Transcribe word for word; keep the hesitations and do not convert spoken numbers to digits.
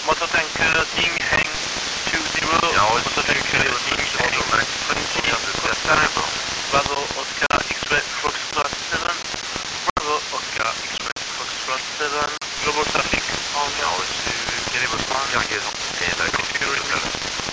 Motor tanker Ding Heng two zero, motor tanker Ding Heng twenty, contact Bravo Oscar X-Ray Foxtrot seven, Bravo Oscar X-Ray Foxtrot seven, global traffic on. Bien reçu. Quel est votre cargaison? Et la configuration.